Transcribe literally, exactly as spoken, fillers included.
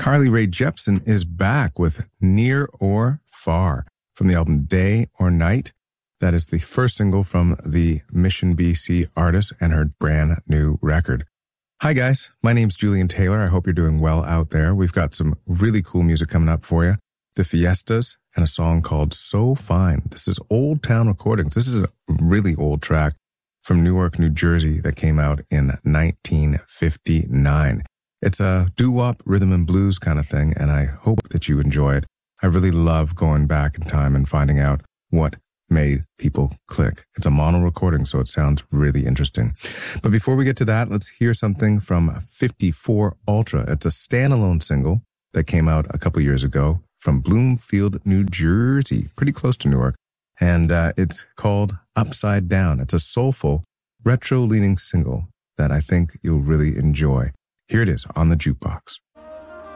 Carly Rae Jepsen is back with Near or Far from the album Day or Night. That is the first single from the Mission B C artist and her brand new record. Hi guys, my name's Julian Taylor. I hope you're doing well out there. We've got some really cool music coming up for you. The Fiestas and a song called So Fine. This is Old Town Recordings. This is a really old track from Newark, New Jersey that came out in nineteen fifty-nine. It's a doo-wop, rhythm and blues kind of thing, and I hope that you enjoy it. I really love going back in time and finding out what made people click. It's a mono recording, so it sounds really interesting. But before we get to that, let's hear something from fifty-four Ultra. It's a standalone single that came out a couple years ago from Bloomfield, New Jersey, pretty close to Newark. And uh, it's called Upside Down. It's a soulful, retro-leaning single that I think you'll really enjoy. Here it is on the jukebox.